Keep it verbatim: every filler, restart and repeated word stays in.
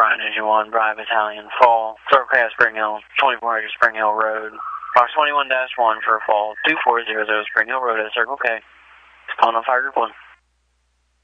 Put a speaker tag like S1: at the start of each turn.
S1: Ryan Engine one, Bride Battalion, fall, Thoroughcast Spring Hill, twenty-four hundred Spring Hill Road, box twenty-one dash one for fall, two four zero zero Spring Hill Road at Circle K. Calling on Fire Group one.